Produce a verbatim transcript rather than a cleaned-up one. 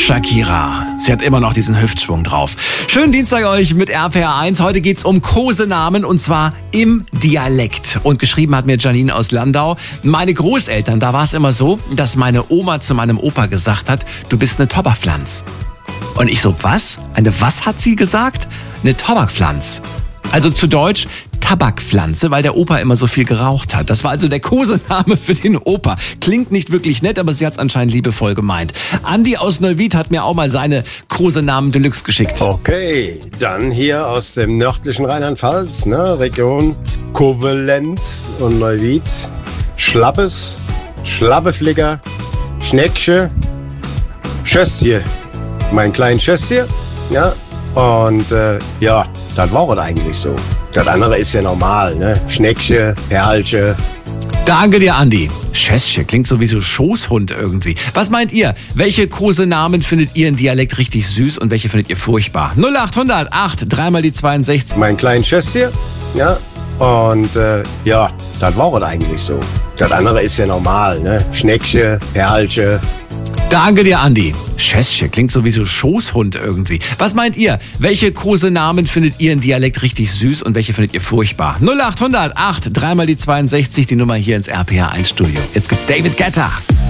Shakira. Sie hat immer noch diesen Hüftschwung drauf. Schönen Dienstag euch mit R P R eins. Heute geht's um Kosenamen und zwar im Dialekt. Und geschrieben hat mir Janine aus Landau. Meine Großeltern, da war es immer so, dass meine Oma zu meinem Opa gesagt hat, du bist eine Tobakpflanz. Und ich so, was? Eine was hat sie gesagt? Eine Tobakpflanz. Also zu Deutsch Tabakpflanze, weil der Opa immer so viel geraucht hat. Das war also der Kosename für den Opa. Klingt nicht wirklich nett, aber sie hat es anscheinend liebevoll gemeint. Andi aus Neuwied hat mir auch mal seine Kosenamen Deluxe geschickt. Okay, dann hier aus dem nördlichen Rheinland-Pfalz, ne, Region Koblenz und Neuwied. Schlappes, Schlappeflicker, Schneckche, Schösschen. Mein kleines Schösschen, ja. Und äh, ja, das war es eigentlich so. Das andere ist ja normal, ne? Schneckche, Perlche. Danke dir, Andi. Schässchen klingt so wie so Schoßhund irgendwie. Was meint ihr? Welche Kosenamen findet ihr in Dialekt richtig süß und welche findet ihr furchtbar? null acht hundert acht, dreimal die zweiundsechzig. Mein kleines Schösschen, ja. Und äh, ja, das war es eigentlich so. Das andere ist ja normal, ne? Schneckche, Perlche. Danke dir, Andi. Schässchen klingt so wie so Schoßhund irgendwie. Was meint ihr? Welche Kosenamen findet ihr in Dialekt richtig süß und welche findet ihr furchtbar? null acht hundert acht, dreimal die zweiundsechzig, die Nummer hier ins R P R eins Studio. Jetzt gibt's David Guetta.